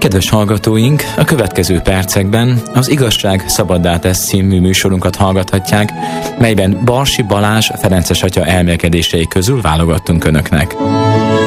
Kedves hallgatóink, a következő percekben az Igazság szabaddá tesz című műsorunkat hallgathatják, melyben Barsi Balázs ferences atya elmélkedései közül válogattunk önöknek.